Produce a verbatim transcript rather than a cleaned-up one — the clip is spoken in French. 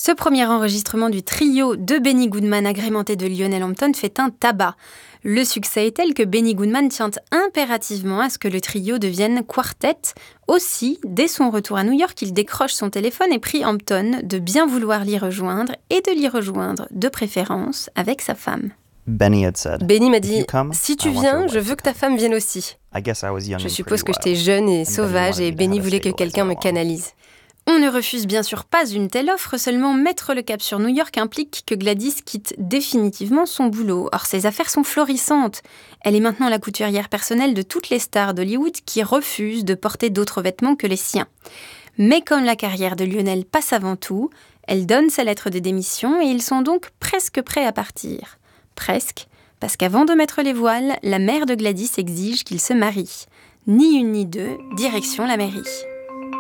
Ce premier enregistrement du trio de Benny Goodman agrémenté de Lionel Hampton fait un tabac. Le succès est tel que Benny Goodman tient impérativement à ce que le trio devienne quartet. Aussi, dès son retour à New York, il décroche son téléphone et prie Hampton de bien vouloir l'y rejoindre et de l'y rejoindre, de préférence, avec sa femme. Benny had said, Benny m'a "If dit you come, « Si I tu want viens, your je wife veux que ta femme vienne aussi. I guess I was young » Je and suppose que pretty j'étais wild. jeune et And Benny sauvage wanted et me to Benny have a voulait que stabilizer quelqu'un me along. canalise. On ne refuse bien sûr pas une telle offre, seulement mettre le cap sur New York implique que Gladys quitte définitivement son boulot. Or, ses affaires sont florissantes. Elle est maintenant la couturière personnelle de toutes les stars d'Hollywood qui refusent de porter d'autres vêtements que les siens. Mais comme la carrière de Lionel passe avant tout, elle donne sa lettre de démission et ils sont donc presque prêts à partir. Presque, parce qu'avant de mettre les voiles, la mère de Gladys exige qu'ils se marient. Ni une ni deux, direction la mairie.